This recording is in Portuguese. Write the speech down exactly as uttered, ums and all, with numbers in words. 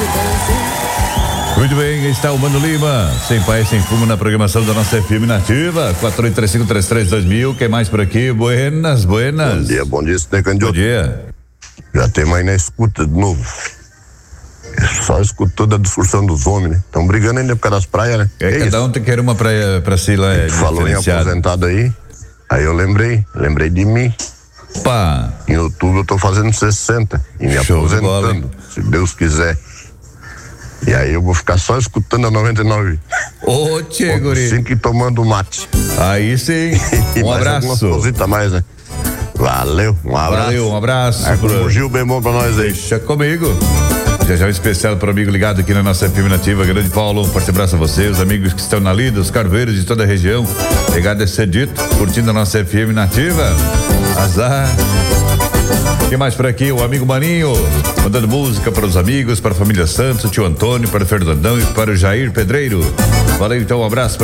Muito bem, está o Mano Lima, sem pai, sem fumo, na programação da nossa F M Nativa, quatro oito três cinco três três dois mil. Quem mais por aqui? Buenas, buenas. Bom dia, bom dia, Sidney Candidato. Bom dia. Já tem mais na escuta de novo. Só escuto toda a discussão dos homens, né? Estão brigando ainda por causa das praias, né? É, cada um tem que ir uma praia pra si lá. É falou em aposentado aí, aí eu lembrei, lembrei de mim. Pá. Em outubro eu tô fazendo sessenta e me Show de bola, aposentando, se Deus quiser. E aí eu vou ficar só escutando a noventa e nove. Ô, tchê, guri. Cinco e tomando mate. Aí sim. Um abraço. Algumas cositas mais, né? Valeu, um abraço. Valeu, um abraço. É pro Gil bem bom pra nós aí. Deixa comigo. Já já um especial pro amigo ligado aqui na nossa F M Nativa, Grande Paulo. Um forte abraço a você, os amigos que estão na lida, os carveiros de toda a região. Obrigado a ser dito, curtindo a nossa F M Nativa. Azar. Quem mais por aqui? O amigo Maninho, mandando música para os amigos, para a família Santos, o tio Antônio, para o Fernandão e para o Jair Pedreiro. Valeu, então, um abraço.